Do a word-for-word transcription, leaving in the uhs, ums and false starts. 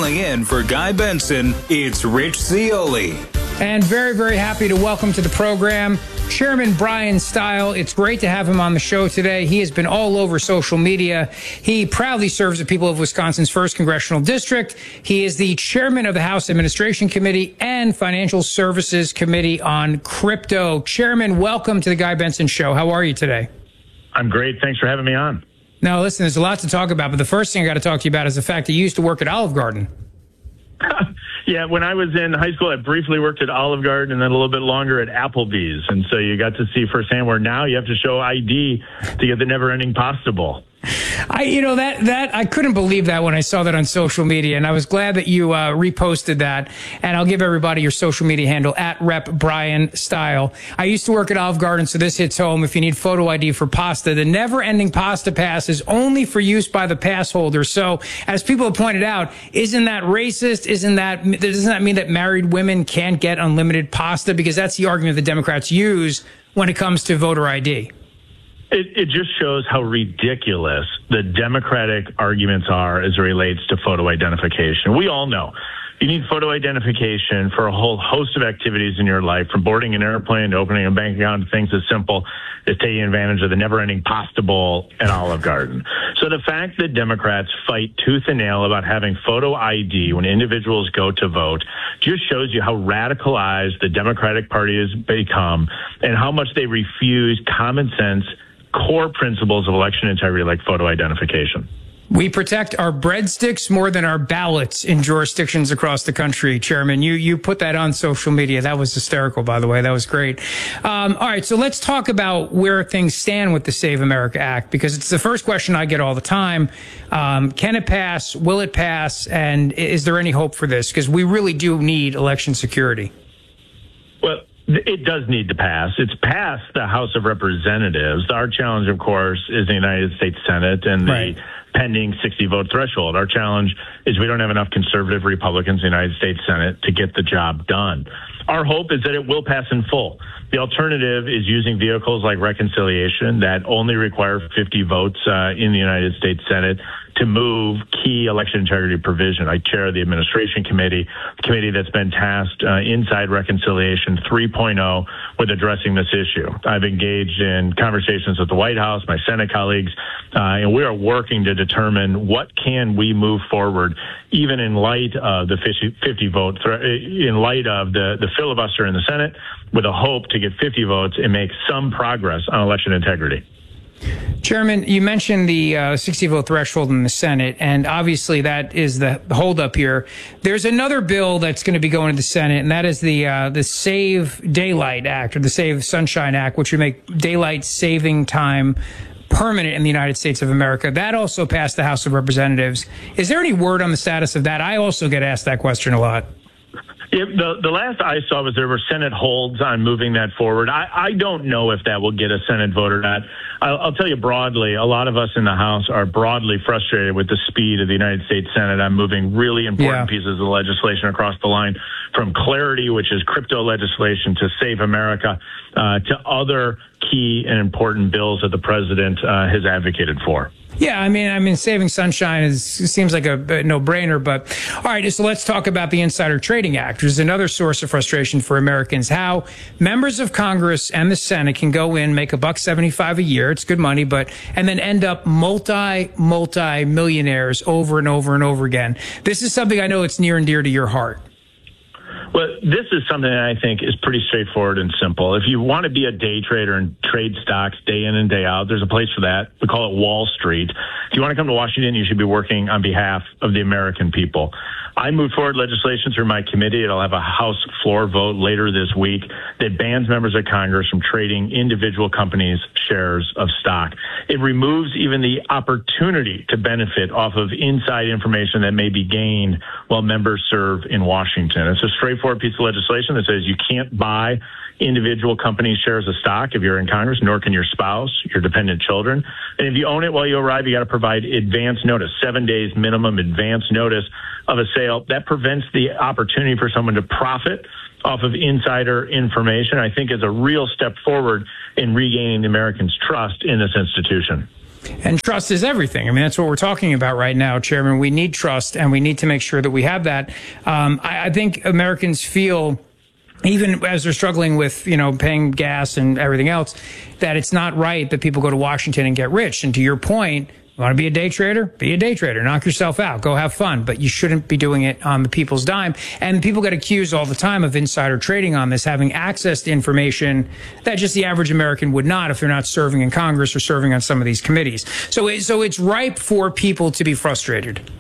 Filling in for Guy Benson, it's Rich Zeoli. And very, very happy to welcome to the program Chairman Brian Stile. It's great to have him on the show today. He has been all over social media. He proudly serves the people of Wisconsin's first Congressional District. He is the chairman of the House Administration Committee and Financial Services Committee on Crypto. Chairman, welcome to the Guy Benson Show. How are you today? I'm great. Thanks for having me on. Now, listen, there's a lot to talk about, but the first thing I got to talk to you about is the fact that you used to work at Olive Garden. Yeah, when I was in high school, I briefly worked at Olive Garden and then a little bit longer at Applebee's. And so you got to see firsthand where now you have to show I D to get the Never-Ending Pasta Bowl. I, you know, that, that, I couldn't believe that when I saw that on social media, and I was glad that you uh, reposted that. And I'll give everybody your social media handle, at Rep Brian Stile. I used to work at Olive Garden, so this hits home. If you need photo I D for pasta, the Never-Ending Pasta Pass is only for use by the pass holder. So, as people have pointed out, isn't that racist? Isn't that, doesn't that mean that married women can't get unlimited pasta? Because that's the argument the Democrats use when it comes to voter I D. It, it just shows how ridiculous the Democratic arguments are as it relates to photo identification. We all know you need photo identification for a whole host of activities in your life, from boarding an airplane to opening a bank account to things as simple as taking advantage of the never-ending pasta bowl at Olive Garden. So the fact that Democrats fight tooth and nail about having photo I D when individuals go to vote just shows you how radicalized the Democratic Party has become and how much they refuse common sense core principles of election integrity like photo identification. We protect our breadsticks more than our ballots in jurisdictions across the country, Chairman. You you put that on social media. That was hysterical, by the way. That was great. Um, all right, so let's talk about where things stand with the Save America Act, because it's the first question I get all the time. Um, can it pass? Will it pass? And is there any hope for this? Because we really do need election security. Well, it does need to pass. It's passed the House of Representatives. Our challenge, of course, is the United States Senate and the right. pending sixty vote threshold. Our challenge is we don't have enough conservative Republicans in the United States Senate to get the job done. Our hope is that it will pass in full. The alternative is using vehicles like reconciliation that only require fifty votes uh, in the United States Senate to move key election integrity provision. I chair the administration committee, the committee that's been tasked uh, inside reconciliation three point oh with addressing this issue. I've engaged in conversations with the White House, my Senate colleagues, uh, and we are working to determine what can we move forward, even in light of the fifty vote, in light of the, the filibuster in the Senate, with a hope to get fifty votes and make some progress on election integrity. Chairman, you mentioned the uh, sixty vote threshold in the Senate, and obviously that is the holdup here. There's another bill that's going to be going to the Senate, and that is the uh, the Save Daylight Act, or the Save Sunshine Act, which would make daylight saving time permanent in the United States of America. That also passed the House of Representatives. Is there any word on the status of that? I also get asked that question a lot. Yeah, the, the last I saw was there were Senate holds on moving that forward. I, I don't know if that will get a Senate vote or not. I'll, I'll tell you broadly, a lot of us in the House are broadly frustrated with the speed of the United States Senate on moving really important yeah. pieces of legislation across the line, from Clarity, which is crypto legislation, to Save America, uh, to other key and important bills that the president uh, has advocated for. Yeah, I mean, I mean, saving sunshine is seems like a, a no-brainer. But all right, so let's talk about the Insider Trading Act, which is another source of frustration for Americans. How members of Congress and the Senate can go in, make a buck seventy-five a year. It's good money, but and then end up multi, multi millionaires over and over and over again. This is something I know it's near and dear to your heart. Well, this is something that I think is pretty straightforward and simple. If you want to be a day trader and trade stocks day in and day out, there's a place for that. We call it Wall Street. If you want to come to Washington, you should be working on behalf of the American people. I moved forward legislation through my committee. It'll have a House floor vote later this week that bans members of Congress from trading individual companies' shares of stock. It removes even the opportunity to benefit off of inside information that may be gained while members serve in Washington. It's a straightforward piece of legislation that says you can't buy individual company shares of stock if you're in Congress, nor can your spouse, your dependent children. And if you own it while you arrive, you got to provide advance notice, seven days minimum advance notice of a sale. That prevents the opportunity for someone to profit off of insider information. I think is a real step forward in regaining the Americans' trust in this institution. And trust is everything. I mean, that's what we're talking about right now, Chairman. We need trust, and we need to make sure that we have that. Um, I, I think Americans feel, even as they're struggling with, you know, paying gas and everything else, that it's not right that people go to Washington and get rich. And to your point, you want to be a day trader? Be a day trader. Knock yourself out. Go have fun. But you shouldn't be doing it on the people's dime. And people get accused all the time of insider trading on this, having access to information that just the average American would not if they're not serving in Congress or serving on some of these committees. So, it, so it's ripe for people to be frustrated.